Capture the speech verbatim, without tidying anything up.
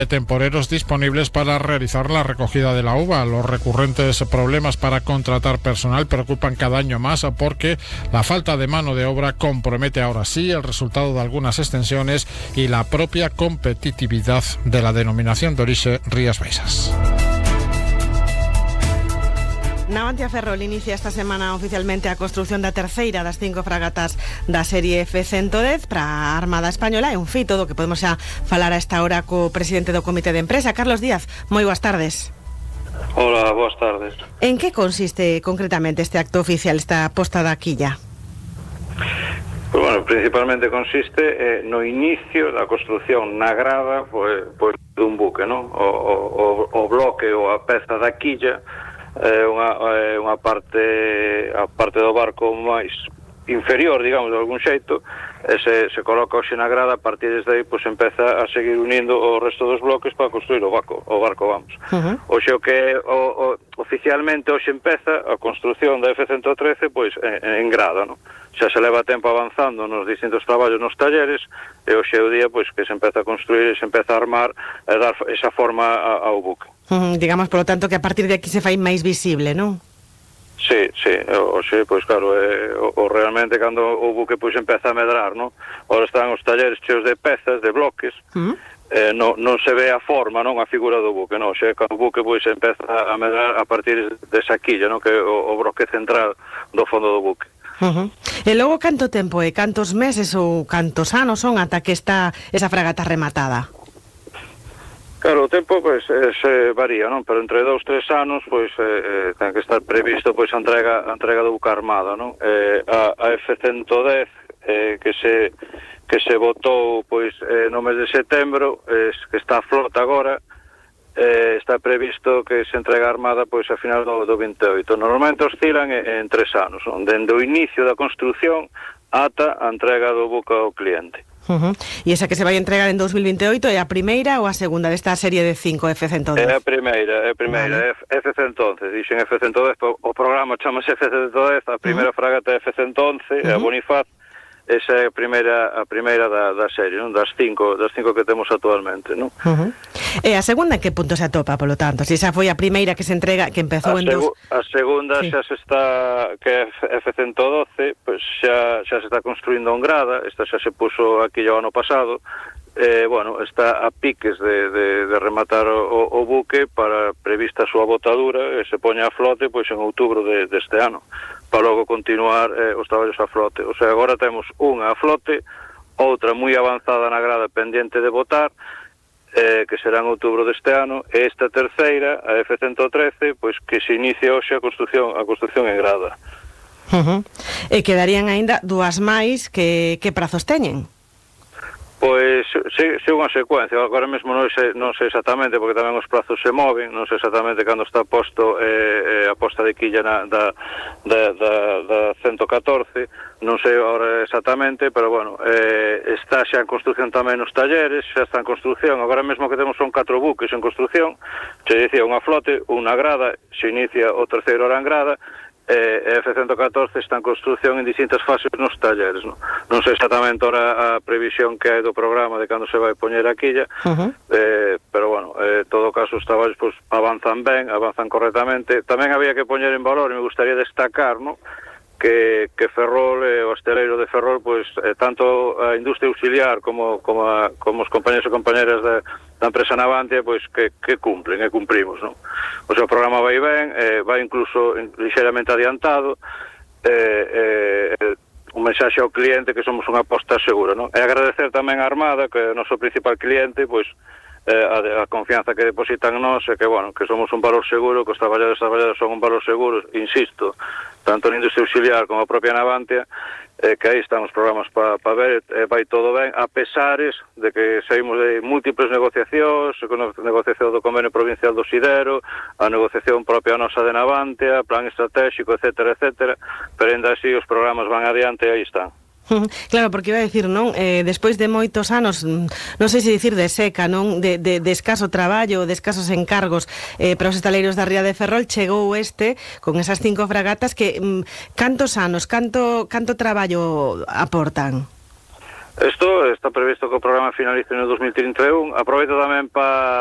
temporeros disponibles para realizar la recogida de la uva. Los recurrentes problemas para contratar personal preocupan cada año más porque la falta de mano de obra compromete ahora sí el resultado de algunas extensiones y la propia competitividad de la denominación de origen Rías Baixas. Navantia Ferrol inicia esta semana oficialmente a construción da terceira das cinco fragatas da serie F ciento dez para a Armada Española. É un feito do que podemos xa falar a esta hora co presidente do Comité de Empresa, Carlos Díaz. Moi boas tardes. Hola, boas tardes. En que consiste concretamente este acto oficial, esta posta da quilla? Pues bueno, principalmente consiste eh, no inicio da construción na grada pues, pues, dun buque, non? O, o, o bloque ou a peza da quilla é unha, é unha parte a parte do barco máis inferior, digamos, de algún xeito, e se, se coloca hoxe na grada. A partir desde aí, pois, empeza a seguir unindo o resto dos bloques para construir o barco, o barco vamos. Uh-huh. Hoxe o que o, o, oficialmente hoxe empeza a construción da F ciento trece, pois, en, en grada, non? Xa se leva tempo avanzando nos distintos traballos nos talleres, e hoxe é o día, pois, que se empeza a construir e se empeza a armar e dar esa forma a, ao buque. Uh-huh. Digamos, por lo tanto, que a partir de aquí se fai máis visible, non? Sí, sí, hoxe, pois claro, é, o, o realmente cando o buque pois empeza a medrar, non? Ora están os talleres cheos de pezas, de bloques, uh-huh. eh, non, non se ve a forma, non, a figura do buque, non? Xe, cando o buque pois empeza a medrar a partir desa quilla, non? Que é o, o bloque central do fondo do buque. Uh-huh. E logo canto tempo e cantos meses ou cantos anos son ata que está esa fragata rematada? Claro, o tempo pois eh, se varía, non? Pero entre dous, tres anos pois eh, eh, ten que estar previsto pois a entrega a entrega do buque armada, non? Eh, a, a F ciento dez eh, que se que se botou pois eh, no mes de setembro, eh, que está a flota agora, eh, está previsto que se entrega armada pois a final do, do vinte e oito. Normalmente oscilan en, en tres anos, non? Dende o inicio da construción ata a entrega do buque ao cliente. Uh-huh. E esa que se vai entregar en dos mil vinte e oito é a primeira ou a segunda desta serie de cinco F ciento dez? É a primeira, é a primeira, vale. F ciento once, dixen F ciento dez, o programa chamase F ciento dez, a primeira uh-huh. fragata é F ciento once, uh-huh. é a Bonifaz. Esa é a primeira a primeira da, da serie, non? Das cinco, das cinco que temos actualmente, non? Uh-huh. E a segunda en que punto se atopa, polo tanto? Se esa foi a primeira que se entrega, que empezou a en dos... A segunda sí. xa se está, que é F ciento doce, pois xa, xa se está construindo en grada, esta xa se puso aquí o ano pasado, eh, bueno, está a piques de, de, de rematar o, o buque para prevista a súa botadura, e se poña a flote pois en outubro de, deste ano, para logo continuar eh, os traballos a flote. O sea, agora temos unha a flote, outra moi avanzada na grada pendiente de botar, eh, que será en outubro deste ano, e esta terceira, a F ciento trece, pois que se inicia hoxe a construción, a construción en grada. Uh-huh. E quedarían aínda dúas máis, que, que prazos teñen? Pois se, se unha secuencia, agora mesmo non sei, non sei exactamente, porque tamén os prazos se moven, non sei exactamente cando está posto eh, eh, a posta de quilla na, da, da, da, da ciento catorce, non sei agora exactamente, pero bueno, eh, está xa en construción tamén nos talleres, xa está en construción, agora mesmo que temos son catro buques en construción, se dicía unha flote, unha grada, se inicia o terceiro hora en grada, e F ciento catorce está en construción en distintas fases nos talleres, non? Non sei exactamente ahora a previsión que hai do programa de cando se vai poñer a quilla, uh-huh. eh, pero bueno, eh, todo caso os traballos pues, avanzan ben, avanzan correctamente. Tamén había que poñer en valor, e me gustaría destacar, non? Que, que Ferrol, eh, o asteleiro de Ferrol, pois, eh, tanto a industria auxiliar como, como, a, como os compañeros e compañeras da, da empresa Navantia, pois, que, que cumplen e cumprimos, non? O seu programa vai ben, eh, vai incluso ligeramente adiantado, eh, eh, un mensaxe ao cliente que somos unha aposta segura, non? E agradecer tamén a Armada, que é o noso principal cliente, pois, eh, a, a confianza que depositan nós, e que, bueno, que somos un valor seguro, que os traballadores e traballadoras son un valor seguro, insisto, tanto na industria auxiliar como a propia Navantia, eh, que aí están os programas para pa ver, eh, vai todo ben, a pesares de que saímos de múltiples negociacións, con a negociación do convenio provincial do Sidero, a negociación propia nosa de Navantia, plan estratégico, etcétera, etcétera, pero ainda así os programas van adiante e aí están. Claro, porque iba a decir, non, eh, despois de moitos anos, non sei se dicir de seca, non, de, de, de escaso traballo, de escasos encargos eh, para os estaleiros da Ría de Ferrol, chegou este con esas cinco fragatas que mm, cantos anos, canto canto traballo aportan? Isto está previsto que o programa finalice no dos mil trinta e un. Aproveito tamén para